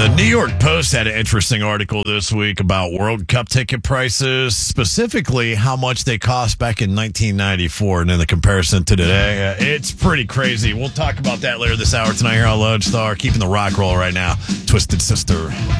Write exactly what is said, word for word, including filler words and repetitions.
The New York Post had an interesting article this week about World Cup ticket prices, specifically how much they cost back in nineteen ninety-four, and then the comparison to today. Uh, it's pretty crazy. We'll talk about that later this hour tonight here on Lone Star. Keeping the rock roll right now. Twisted Sister.